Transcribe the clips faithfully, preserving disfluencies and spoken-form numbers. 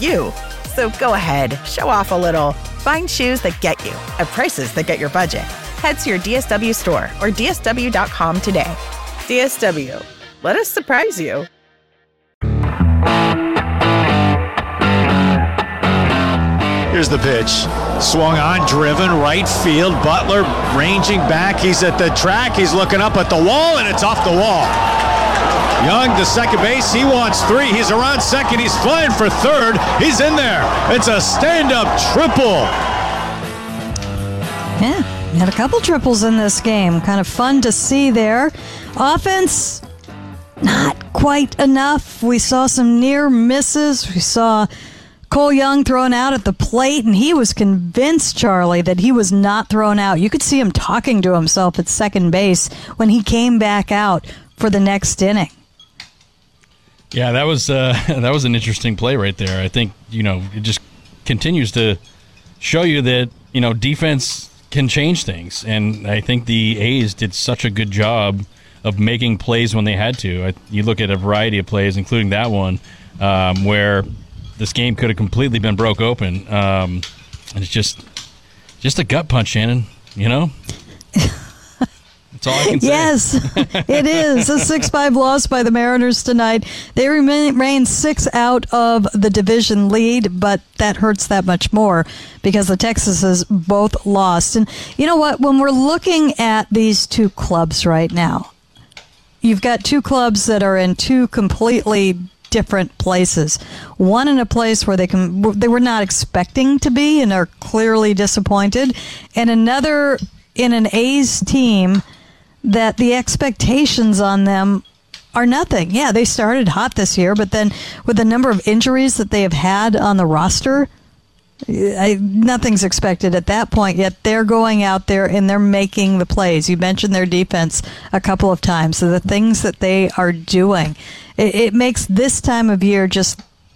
you. So go ahead, show off a little. Find shoes that get you at prices that get your budget. Head to your D S W store or D S W dot com today. D S W, let us surprise you. Here's the pitch. Swung on, driven, right field. Butler ranging back. He's at the track. He's looking up at the wall, and it's off the wall. Young to second base. He wants three. He's around second. He's flying for third. He's in there. It's a stand-up triple. Yeah, had a couple triples in this game. Kind of fun to see there. Offense, not quite enough. We saw some near misses. We saw Cole Young thrown out at the plate, and he was convinced, Charlie, that he was not thrown out. You could see him talking to himself at second base when he came back out for the next inning. Yeah, that was uh, that was an interesting play right there. I think, you know, it just continues to show you that, you know, defense can change things, and I think the A's did such a good job of making plays when they had to. I, you look at a variety of plays, including that one, um, where this game could have completely been broke open. Um, and it's just just a gut punch, Shannon, you know? That's all I can say. Yes, it is. A six five loss by the Mariners tonight. They remain six out of the division lead, but that hurts that much more because the Texases both lost. And you know what? When we're looking at these two clubs right now, you've got two clubs that are in two completely different places. One in a place where they can they were not expecting to be and are clearly disappointed, and another in an A's team that the expectations on them are nothing. Yeah, they started hot this year, but then with the number of injuries that they have had on the roster, I, nothing's expected at that point, yet they're going out there and they're making the plays. You mentioned their defense a couple of times. So the things that they are doing, it, it makes this time of year just,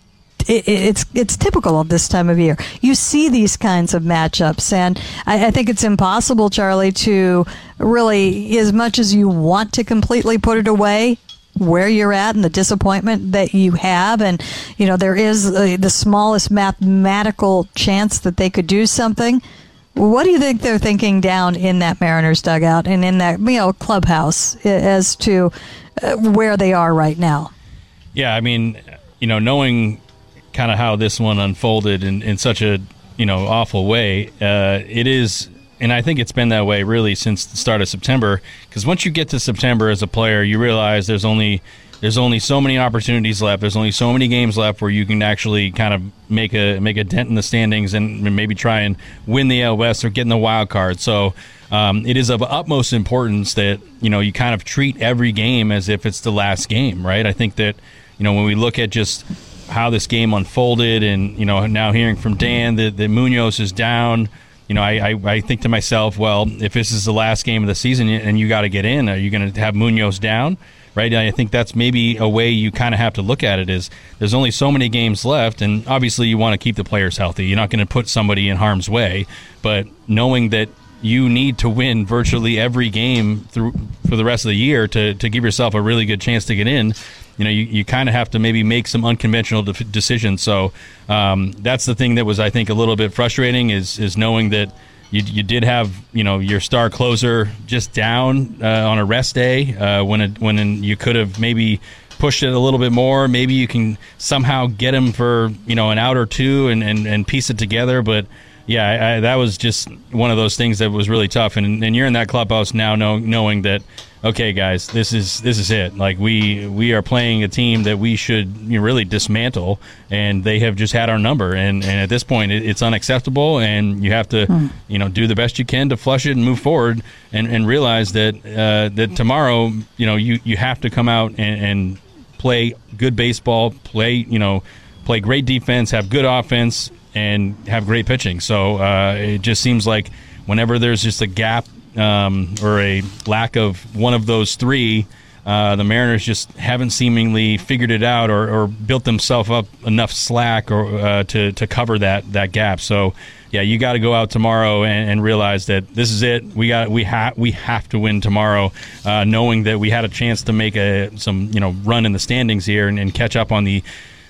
it, it's it's typical of this time of year. You see these kinds of matchups, and I, I think it's impossible, Charlie, to really, as much as you want to completely put it away, where you're at and the disappointment that you have, and you know there is uh, the smallest mathematical chance that they could do something. What do you think they're thinking down in that Mariners dugout and in that, you know, clubhouse as to uh, where they are right now? Yeah, I mean, you know, knowing kind of how this one unfolded in, in such a, you know, awful way, uh, it is. And I think it's been that way really since the start of September, because once you get to September as a player, you realize there's only there's only so many opportunities left. There's only so many games left where you can actually kind of make a make a dent in the standings and maybe try and win the A L West or get in the wild card. So um, it is of utmost importance that, you know, you kind of treat every game as if it's the last game, right? I think that, you know, when we look at just how this game unfolded, and you know now hearing from Dan that, that Munoz is down. You know, I, I, I think to myself, well, if this is the last game of the season and you got to get in, are you going to have Munoz down, right? I think that's maybe a way you kind of have to look at it is there's only so many games left, and obviously you want to keep the players healthy. You're not going to put somebody in harm's way, but knowing that you need to win virtually every game through for the rest of the year to, to give yourself a really good chance to get in, you know, you, you kind of have to maybe make some unconventional de- decisions. So um, that's the thing that was, I think, a little bit frustrating is is knowing that you you did have, you know, your star closer just down uh, on a rest day uh, when it, when you could have maybe pushed it a little bit more. Maybe you can somehow get him for, you know, an out or two and, and, and piece it together. But yeah, I, I, that was just one of those things that was really tough. And and you're in that clubhouse now, know, knowing that, okay, guys, this is this is it. Like we we are playing a team that we should, you know, really dismantle, and they have just had our number. And, and at this point, it, it's unacceptable, and you have to, hmm. you know, do the best you can to flush it and move forward, and, and realize that uh, that tomorrow, you know, you, you have to come out and, and play good baseball, play you know, play great defense, have good offense, and have great pitching. So uh, it just seems like whenever there's just a gap um, or a lack of one of those three, uh, the Mariners just haven't seemingly figured it out or, or built themselves up enough slack or uh, to to cover that that gap. So yeah, you got to go out tomorrow and, and realize that this is it. We got we have we have to win tomorrow, uh, knowing that we had a chance to make a some you know run in the standings here and, and catch up on the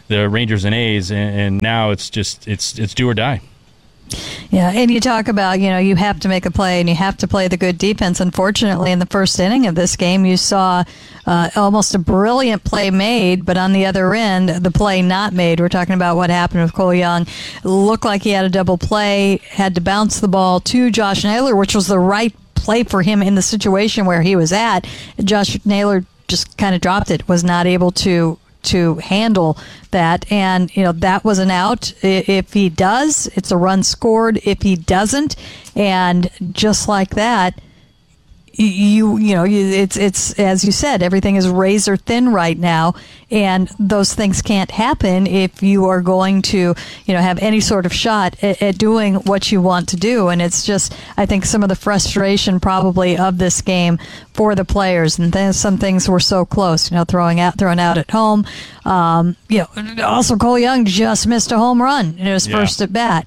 the Rangers and A's, and, and now it's just it's it's do or die. Yeah, and you talk about, you know, you have to make a play and you have to play the good defense. Unfortunately, in the first inning of this game, you saw uh, almost a brilliant play made, but on the other end, the play not made. We're talking about what happened with Cole Young. Looked like he had a double play, had to bounce the ball to Josh Naylor, which was the right play for him in the situation where he was at. Josh Naylor just kind of dropped it, was not able to to handle that, and you know that was an out. If he does, it's a run scored. If he doesn't, and just like that, you you know you, it's it's as you said, everything is razor thin right now, and those things can't happen if you are going to you know have any sort of shot at, at doing what you want to do. And it's just, I think, some of the frustration probably of this game for the players, and then some things were so close, you know, throwing out throwing out at home. Um, you know, also Cole Young just missed a home run in his yeah. first at bat.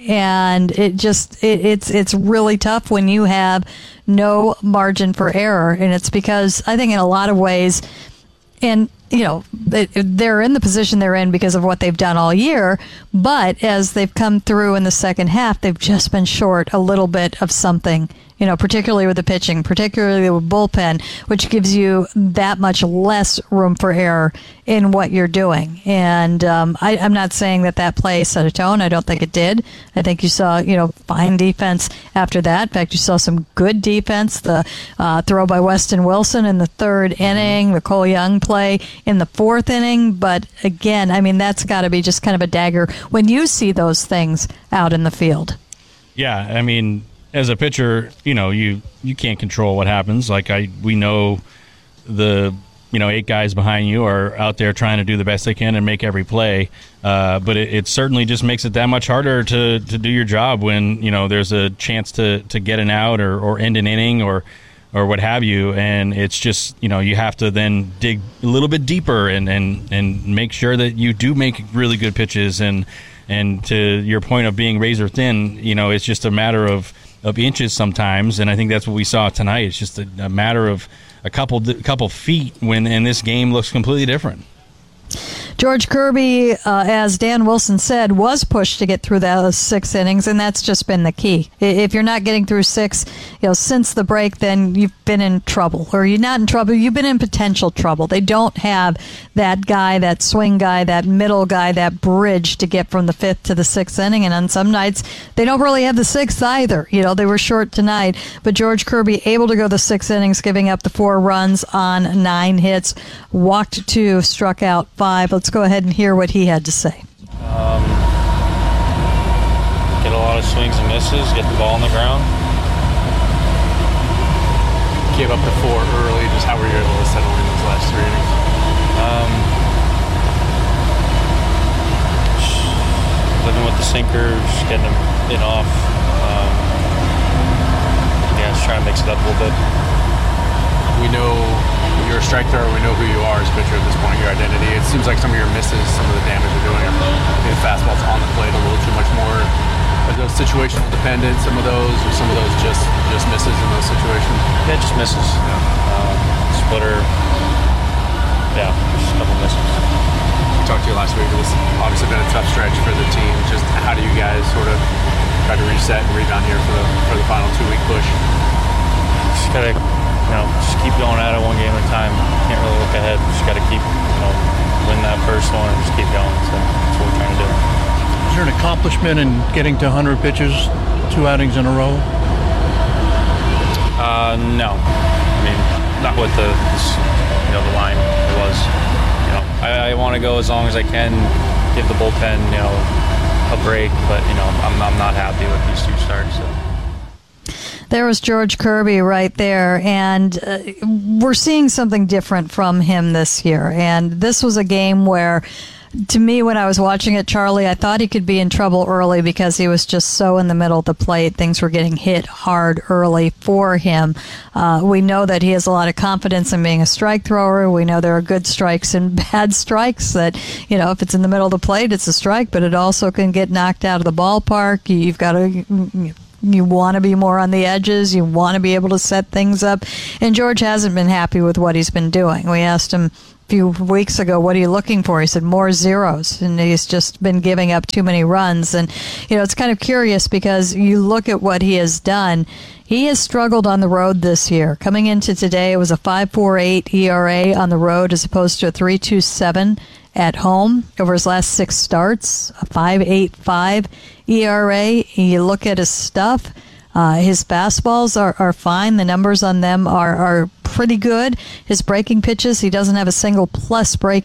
And it just it, it's it's really tough when you have no margin for error, and it's because I think in a lot of ways, and you know they're in the position they're in because of what they've done all year, but as they've come through in the second half, they've just been short a little bit of something. You know, particularly with the pitching, particularly with bullpen, which gives you that much less room for error in what you're doing. And um, I, I'm not saying that that play set a tone. I don't think it did. I think you saw, you know, fine defense after that. In fact, you saw some good defense. The uh, throw by Weston Wilson in the third inning, the Cole Young play in the fourth inning. But again, I mean, that's got to be just kind of a dagger when you see those things out in the field. Yeah, I mean, as a pitcher, you know, you, you can't control what happens. Like I, we know the, you know, eight guys behind you are out there trying to do the best they can and make every play. Uh, but it, it certainly just makes it that much harder to, to do your job when, you know, there's a chance to, to get an out or, or end an inning or, or what have you. And it's just, you know, you have to then dig a little bit deeper and, and, and make sure that you do make really good pitches. And, and to your point of being razor thin, you know, it's just a matter of, of inches sometimes, and I think that's what we saw tonight. It's just a, a matter of a couple a couple feet when, and this game looks completely different. George Kirby, uh, as Dan Wilson said, was pushed to get through those six innings, and that's just been the key. If you're not getting through six, you know, since the break, then you've been in trouble, or you're not in trouble. You've been in potential trouble. They don't have that guy, that swing guy, that middle guy, that bridge to get from the fifth to the sixth inning. And on some nights, they don't really have the sixth either. You know, they were short tonight, but George Kirby able to go the six innings, giving up the four runs on nine hits, walked two, struck out five. Let's go ahead and hear what he had to say. Um, get a lot of swings and misses, get the ball on the ground. Gave up the four early. Just how were you able to settle in those last three innings? Um, living with the sinker, just getting them in off. Um, yeah, just trying to mix it up a little bit. We know you're a strike thrower. We know who you are as a pitcher at this point, your identity. It seems like some of your misses, some of the damage you're doing, the fastball's on the plate a little too much more. Are those situational dependent, some of those, or some of those just, just misses in those situations? Yeah, just misses. Yeah. Um, splitter. Yeah, just a couple misses. We talked to you last week. It was obviously been a tough stretch for the team. Just how do you guys sort of try to reset and rebound here for the for the final two-week push? Just gotta, you know, just keep going at it one game at a time. Can't really look ahead. Just gotta keep, you know, win that first one and just keep going. So that's what we're trying to do. Is there an accomplishment in getting to one hundred pitches, two outings in a row? Uh, no. I mean, not with the, you know, the line it was. You know, I, I want to go as long as I can, give the bullpen, you know, a break. But you know, I'm I'm not happy with these two starts. So. There was George Kirby right there, and uh, we're seeing something different from him this year. And this was a game where, to me, when I was watching it, Charlie, I thought he could be in trouble early because he was just so in the middle of the plate. Things were getting hit hard early for him. Uh, we know that he has a lot of confidence in being a strike thrower. We know there are good strikes and bad strikes that, you know, if it's in the middle of the plate, it's a strike, but it also can get knocked out of the ballpark. You've got to... You want to be more on the edges. You want to be able to set things up. And George hasn't been happy with what he's been doing. We asked him few weeks ago, what are you looking for? He said, more zeros. And he's just been giving up too many runs. And, you know, it's kind of curious because you look at what he has done. He has struggled on the road this year. Coming into today, it was a five point four eight E R A on the road as opposed to a three point two seven at home. Over his last six starts, a five point eight five E R A. You look at his stuff. Uh, his fastballs are, are fine. The numbers on them are, are pretty good. His breaking pitches, he doesn't have a single plus breaking